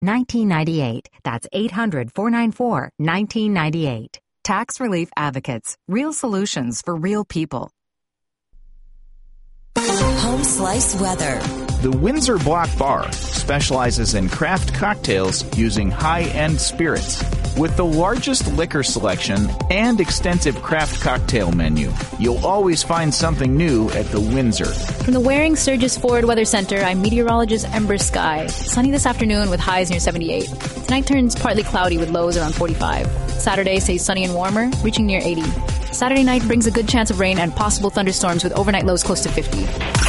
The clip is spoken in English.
1998. That's 800-494-1998. Tax Relief Advocates. Real solutions for real people. Home Slice weather. The Windsor Block Bar specializes in craft cocktails using high-end spirits. With the largest liquor selection and extensive craft cocktail menu, you'll always find something new at the Windsor. From the Waring Sturgis Forward Weather Center, I'm meteorologist Ember Sky. Sunny this afternoon with highs near 78. Tonight turns partly cloudy with lows around 45. Saturday stays sunny and warmer, reaching near 80. Saturday night brings a good chance of rain and possible thunderstorms with overnight lows close to 50.